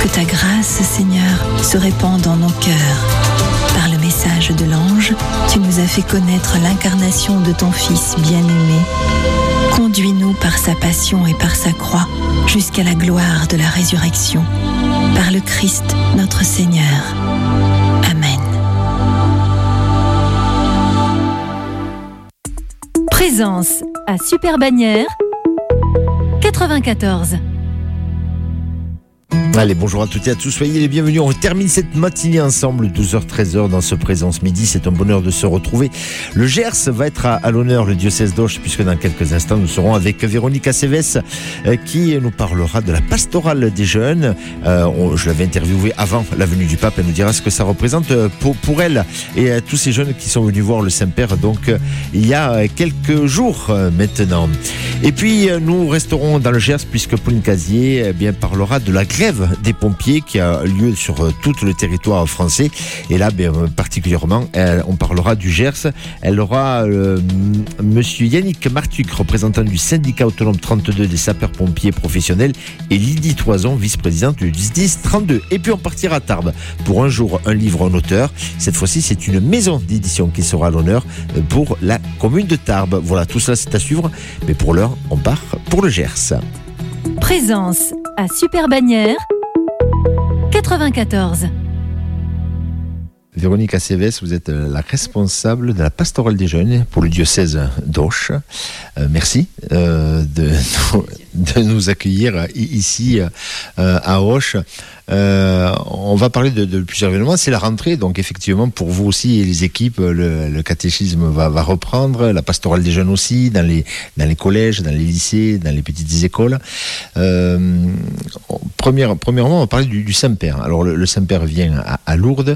Que ta grâce, Seigneur, se répande dans nos cœurs. Par le message de l'ange, tu nous as fait connaître l'incarnation de ton Fils bien-aimé. Conduis-nous par sa passion et par sa croix jusqu'à la gloire de la résurrection. Par le Christ, notre Seigneur. Amen. Présence à Super Bagnères 94. Allez, bonjour à toutes et à tous, soyez les bienvenus. On termine cette matinée ensemble, 12h-13h dans ce Présence Midi. C'est un bonheur de se retrouver. Le Gers va être à l'honneur, le diocèse d'Auch, puisque dans quelques instants, nous serons avec Véronique Aceves qui nous parlera de la pastorale des jeunes. Je l'avais interviewée avant la venue du pape. Elle nous dira ce que ça représente pour elle et tous ces jeunes qui sont venus voir le Saint-Père donc il y a quelques jours maintenant. Et puis, nous resterons dans le Gers puisque Pauline Casier parlera de la grève des pompiers qui a lieu sur tout le territoire français. Et là, particulièrement, on parlera du Gers. Elle aura monsieur Yannick Martuc, représentant du syndicat autonome 32 des sapeurs-pompiers professionnels, et Lydie Toison, vice-présidente du SDIS 32. Et puis on partira à Tarbes pour un jour, un livre, un auteur. Cette fois-ci, c'est une maison d'édition qui sera à l'honneur pour la commune de Tarbes. Voilà, tout ça, c'est à suivre. Mais pour l'heure, on part pour le Gers. Présence à Super Bagnères 94. Véronique Aceves, vous êtes la responsable de la pastorale des jeunes pour le diocèse d'Auch. Merci de nous accueillir ici à Auch. On va parler de plusieurs événements. C'est la rentrée, donc effectivement pour vous aussi et les équipes, le catéchisme va reprendre, la pastorale des jeunes aussi, dans les collèges, dans les lycées, dans les petites écoles. Premièrement, on va parler du Saint-Père. Alors le Saint-Père vient à Lourdes.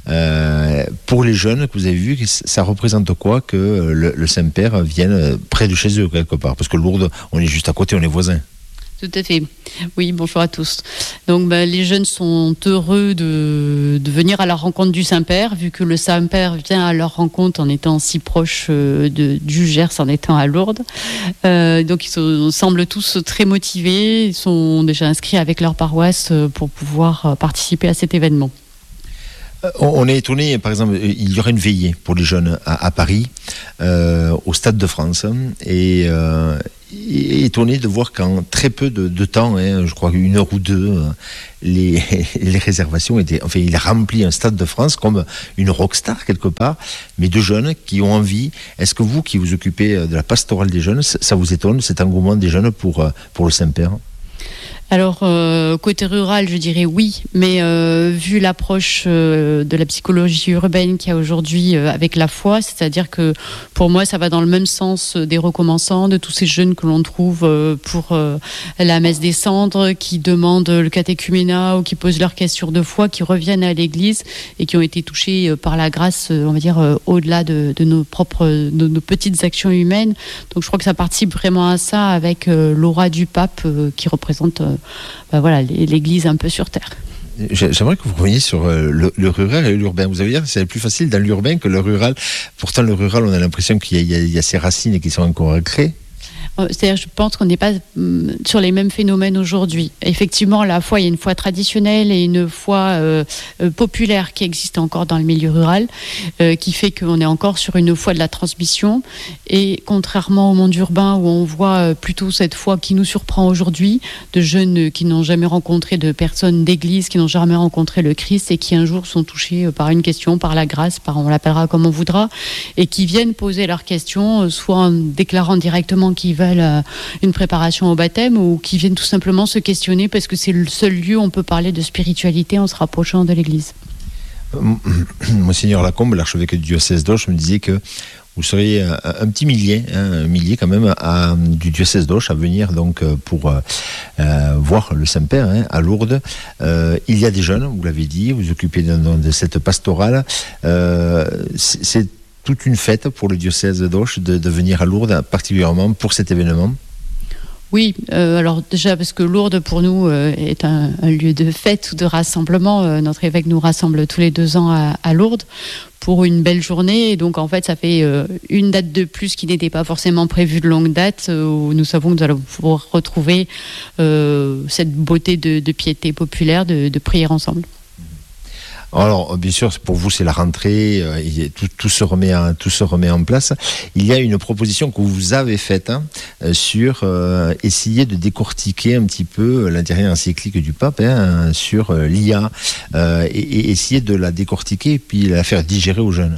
Pour les jeunes que vous avez vus, ça représente quoi que le Saint-Père vienne près de chez eux quelque part? Parce que Lourdes, on est juste à côté, on est voisins. Tout à fait. Oui, bonjour à tous. Donc, les jeunes sont heureux de venir à la rencontre du Saint-Père, vu que le Saint-Père vient à leur rencontre en étant si proche du Gers, en étant à Lourdes. Donc, ils semblent tous très motivés. Ils sont déjà inscrits avec leur paroisse pour pouvoir participer à cet événement. On est étonné, par exemple, il y aurait une veillée pour les jeunes à Paris, au Stade de France, et étonné de voir qu'en très peu de temps, je crois 1 heure ou 2, les réservations étaient... Enfin, il a rempli un Stade de France comme une rockstar quelque part, mais de jeunes qui ont envie. Est-ce que vous, qui vous occupez de la pastorale des jeunes, ça vous étonne, cet engouement des jeunes pour le Saint-Père ? Alors, côté rural, je dirais oui, mais vu l'approche de la psychologie urbaine qu'il y a aujourd'hui avec la foi, c'est-à-dire que pour moi, ça va dans le même sens des recommençants, de tous ces jeunes que l'on trouve pour la messe des cendres, qui demandent le catéchuménat ou qui posent leurs questions de foi, qui reviennent à l'église et qui ont été touchés par la grâce, on va dire, au-delà de nos petites actions humaines. Donc, je crois que ça participe vraiment à ça avec l'aura du pape qui représente l'Église un peu sur terre. J'aimerais que vous reveniez sur le rural et l'urbain. Vous allez dire que c'est plus facile dans l'urbain que le rural. Pourtant, le rural, on a l'impression qu'il y a ces racines qui sont encore ancrées. C'est-à-dire, je pense qu'on n'est pas sur les mêmes phénomènes aujourd'hui. Effectivement, la foi, il y a une foi traditionnelle et une foi populaire qui existe encore dans le milieu rural, qui fait qu'on est encore sur une foi de la transmission. Et contrairement au monde urbain, où on voit plutôt cette foi qui nous surprend aujourd'hui, de jeunes qui n'ont jamais rencontré de personnes d'église, qui n'ont jamais rencontré le Christ et qui un jour sont touchés par une question, par la grâce, on l'appellera comme on voudra, et qui viennent poser leurs questions, soit en déclarant directement qu'ils veulent une préparation au baptême, ou qui viennent tout simplement se questionner parce que c'est le seul lieu où on peut parler de spiritualité en se rapprochant de l'Église. Monseigneur Lacombe, l'archevêque du diocèse d'Auch, me disait que vous seriez un petit millier, un millier quand même, du diocèse d'Auch à venir donc pour voir le Saint-Père à Lourdes. Il y a des jeunes, vous l'avez dit, vous occupez de cette pastorale. C'est toute une fête pour le diocèse d'Auch de venir à Lourdes, particulièrement pour cet événement. Oui, alors déjà parce que Lourdes pour nous est un lieu de fête ou de rassemblement. Notre évêque nous rassemble tous les 2 ans à Lourdes pour une belle journée. Et donc en fait ça fait une date de plus qui n'était pas forcément prévue de longue date, où nous savons que nous allons pouvoir retrouver cette beauté de piété populaire, de prière ensemble. Alors, bien sûr, pour vous, c'est la rentrée, tout se remet en place. Il y a une proposition que vous avez faite sur essayer de décortiquer un petit peu la dernière encyclique du pape sur l'IA et essayer de la décortiquer et puis la faire digérer aux jeunes.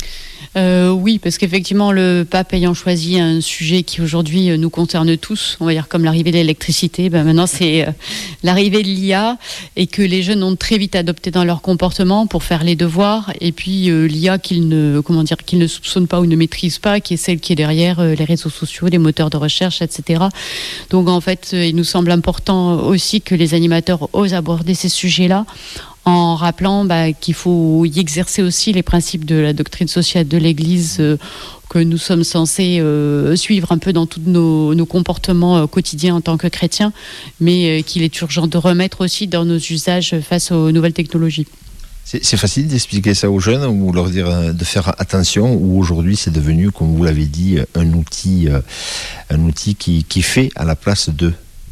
Oui, parce qu'effectivement, le pape ayant choisi un sujet qui aujourd'hui nous concerne tous, on va dire comme l'arrivée de l'électricité, maintenant c'est l'arrivée de l'IA, et que les jeunes ont très vite adopté dans leur comportement pour faire les devoirs, et puis l'IA qu'ils ne soupçonnent pas ou ne maîtrisent pas, qui est celle qui est derrière les réseaux sociaux, les moteurs de recherche, etc. Donc en fait, il nous semble important aussi que les animateurs osent aborder ces sujets-là, en rappelant qu'il faut y exercer aussi les principes de la doctrine sociale de l'Église que nous sommes censés suivre un peu dans tous nos comportements quotidiens en tant que chrétiens, mais qu'il est urgent de remettre aussi dans nos usages face aux nouvelles technologies. C'est facile d'expliquer ça aux jeunes ou leur dire de faire attention, ou aujourd'hui c'est devenu, comme vous l'avez dit, un outil qui fait à la place d'eux?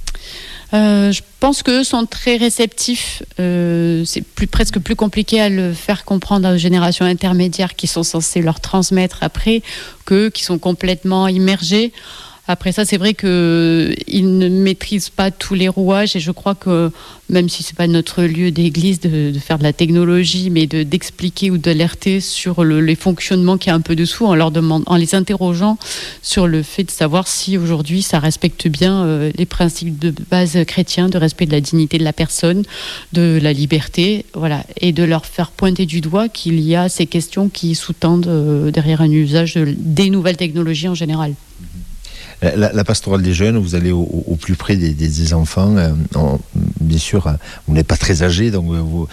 Je pense qu'eux sont très réceptifs. C'est presque plus compliqué à le faire comprendre aux générations intermédiaires qui sont censées leur transmettre après, qu'eux qui sont complètement immergés. Après ça, c'est vrai qu'ils ne maîtrisent pas tous les rouages, et je crois que même si c'est pas notre lieu d'église de faire de la technologie, mais d'expliquer ou d'alerter sur les fonctionnements qu'il y a un peu dessous, en les interrogeant sur le fait de savoir si aujourd'hui ça respecte bien les principes de base chrétiens, de respect de la dignité de la personne, de la liberté, voilà, et de leur faire pointer du doigt qu'il y a ces questions qui sous-tendent derrière un usage des nouvelles technologies en général. La pastorale des jeunes, vous allez au plus près des enfants. Bien sûr, vous n'êtes pas très âgé, donc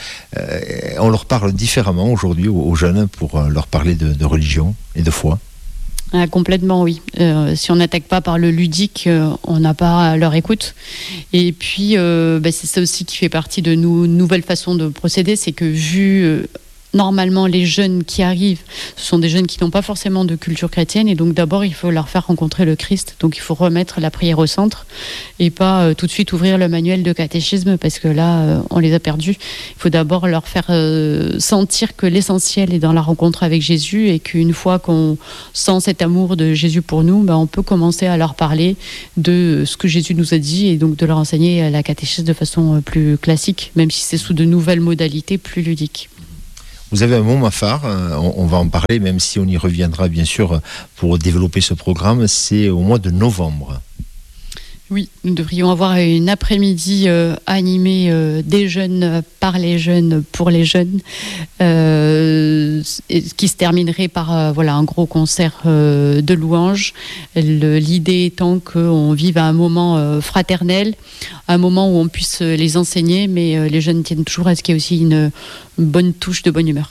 on leur parle différemment aujourd'hui aux jeunes pour leur parler de religion et de foi. Complètement, oui. Si on n'attaque pas par le ludique, on n'a pas leur écoute. Et puis, c'est ça aussi qui fait partie de nos nouvelles façons de procéder, c'est que vu... Normalement, les jeunes qui arrivent, ce sont des jeunes qui n'ont pas forcément de culture chrétienne, et donc d'abord, il faut leur faire rencontrer le Christ. Donc il faut remettre la prière au centre et pas tout de suite ouvrir le manuel de catéchisme, parce que là, on les a perdus. Il faut d'abord leur faire sentir que l'essentiel est dans la rencontre avec Jésus, et qu'une fois qu'on sent cet amour de Jésus pour nous, on peut commencer à leur parler de ce que Jésus nous a dit, et donc de leur enseigner la catéchisme de façon plus classique, même si c'est sous de nouvelles modalités plus ludiques. Vous avez un moment phare, on va en parler, même si on y reviendra bien sûr pour développer ce programme, c'est au mois de novembre. Oui, nous devrions avoir une après-midi animée des jeunes, par les jeunes, pour les jeunes, qui se terminerait par un gros concert de louanges. L'idée étant qu'on vive à un moment fraternel, un moment où on puisse les enseigner, mais les jeunes tiennent toujours à ce qu'il y ait aussi une bonne touche de bonne humeur.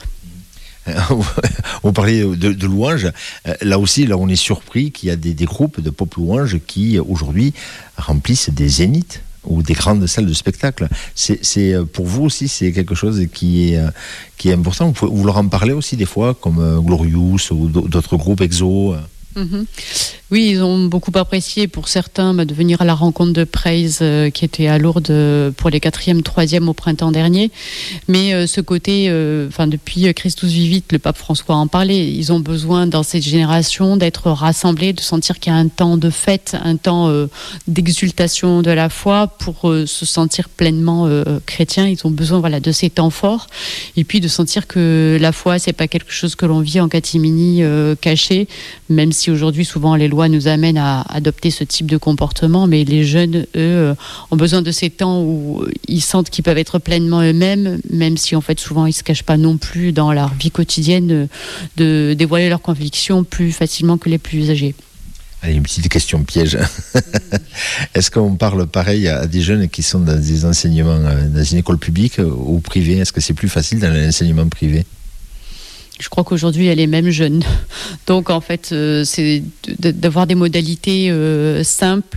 On parlait de louanges. Là aussi, on est surpris qu'il y a des groupes de pop louanges qui aujourd'hui remplissent des zéniths ou des grandes salles de spectacle. C'est pour vous aussi, c'est quelque chose qui est important. Vous leur en parlez aussi des fois, comme Glorious ou d'autres groupes EXO. Oui, ils ont beaucoup apprécié, pour certains, de venir à la rencontre de Praise qui était à Lourdes pour les 4e, 3e au printemps dernier. Mais ce côté, depuis Christus Vivit, le pape François en parlait, ils ont besoin dans cette génération d'être rassemblés, de sentir qu'il y a un temps de fête, un temps d'exultation de la foi pour se sentir pleinement chrétien. Ils ont besoin de ces temps forts, et puis de sentir que la foi, c'est pas quelque chose que l'on vit en catimini caché, même si aujourd'hui souvent les lois nous amènent à adopter ce type de comportement, mais les jeunes, eux, ont besoin de ces temps où ils sentent qu'ils peuvent être pleinement eux-mêmes, même si en fait souvent ils se cachent pas non plus dans leur vie quotidienne de dévoiler leurs convictions plus facilement que les plus âgés. Allez, une petite question piège. Est-ce qu'on parle pareil à des jeunes qui sont dans des enseignements, dans une école publique ou privée? Est-ce que c'est plus facile dans l'enseignement privé? Je crois qu'aujourd'hui, elle est même jeune. Donc, en fait, c'est d'avoir des modalités simples,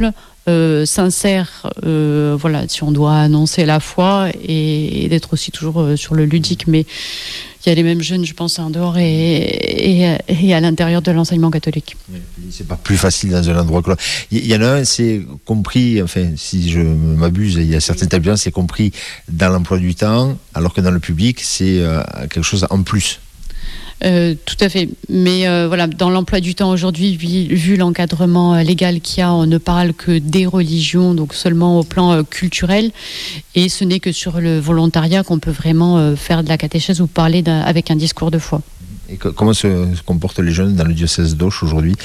sincère, voilà, si on doit annoncer la foi et d'être aussi toujours sur le ludique. Mais il y a les mêmes jeunes, je pense, en dehors et à l'intérieur de l'enseignement catholique. Oui, c'est pas plus facile dans un endroit que l'autre. Il y en a un, c'est compris, enfin, si je m'abuse, il y a certains établissements, c'est compris dans l'emploi du temps, alors que dans le public, c'est quelque chose en plus. Tout à fait. Mais voilà, dans l'emploi du temps aujourd'hui, vu l'encadrement légal qu'il y a, on ne parle que des religions, donc seulement au plan culturel. Et ce n'est que sur le volontariat qu'on peut vraiment faire de la catéchèse ou parler avec un discours de foi. Et comment se comportent les jeunes dans le diocèse d'Auch aujourd'hui?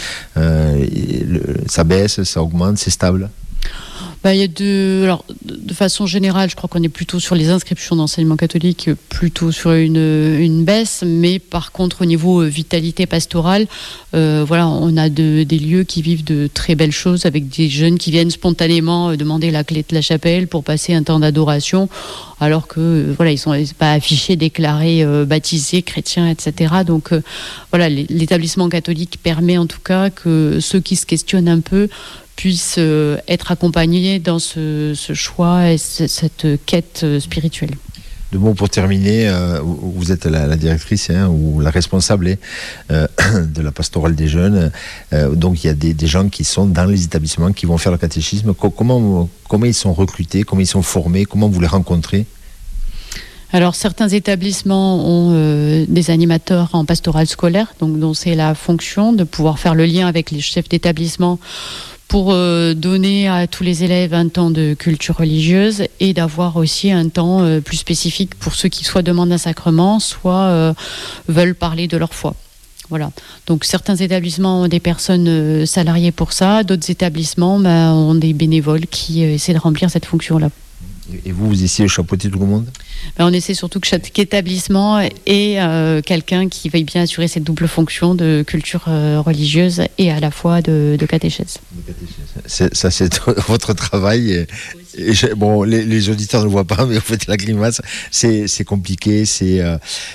Ça baisse, ça augmente, c'est stable? Il y a alors, de façon générale, je crois qu'on est plutôt sur les inscriptions d'enseignement catholique, plutôt sur une baisse, mais par contre au niveau vitalité pastorale, voilà, on a des lieux qui vivent de très belles choses avec des jeunes qui viennent spontanément demander la clé de la chapelle pour passer un temps d'adoration, alors que voilà, ils sont pas affichés, déclarés, baptisés, chrétiens, etc. Donc voilà, l'établissement catholique permet en tout cas que ceux qui se questionnent un peu puissent être accompagnés dans ce choix et cette quête spirituelle. De mots pour terminer, vous êtes la directrice ou la responsable de la pastorale des jeunes. Donc il y a des gens qui sont dans les établissements, qui vont faire le catéchisme. Comment ils sont recrutés, comment ils sont formés, comment vous les rencontrez? Alors certains établissements ont des animateurs en pastoral scolaire, donc dont c'est la fonction de pouvoir faire le lien avec les chefs d'établissement pour donner à tous les élèves un temps de culture religieuse et d'avoir aussi un temps plus spécifique pour ceux qui soit demandent un sacrement, soit veulent parler de leur foi. Voilà. Donc certains établissements ont des personnes salariées pour ça, d'autres établissements ont des bénévoles qui essaient de remplir cette fonction-là. Et vous essayez de chapeauter tout le monde? On essaie surtout que chaque établissement ait quelqu'un qui veuille bien assurer cette double fonction de culture religieuse et à la fois de catéchèse. Ça, c'est votre travail. Bon, les auditeurs ne le voient pas, mais vous faites la grimace. C'est compliqué. C'est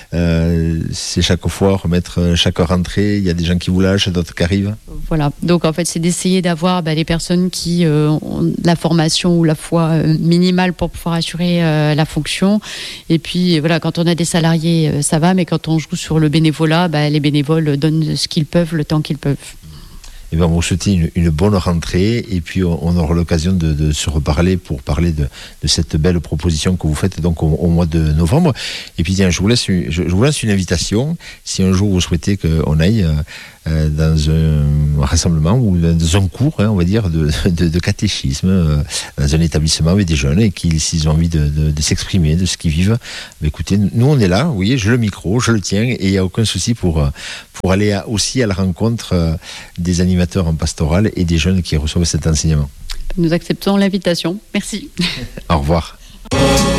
chaque fois remettre chaque rentrée. Il y a des gens qui vous lâchent, d'autres qui arrivent. Voilà. Donc en fait, c'est d'essayer d'avoir les personnes qui ont la formation ou la foi minimale pour pouvoir assurer la fonction. Et puis voilà, quand on a des salariés, ça va, mais quand on joue sur le bénévolat, les bénévoles donnent ce qu'ils peuvent, le temps qu'ils peuvent. Et bien, on vous souhaite une bonne rentrée et puis on aura l'occasion de se reparler pour parler de cette belle proposition que vous faites donc au mois de novembre. Et puis tiens, je vous lance une invitation. Si un jour vous souhaitez qu'on aille dans un rassemblement ou dans un cours, on va dire, de catéchisme, dans un établissement avec des jeunes et s'ils ont envie de s'exprimer, de ce qu'ils vivent, écoutez, nous on est là, vous voyez, j'ai le micro, je le tiens et il n'y a aucun souci pour aller aussi à la rencontre des animateurs en pastoral et des jeunes qui reçoivent cet enseignement. Nous acceptons l'invitation. Merci. Au revoir.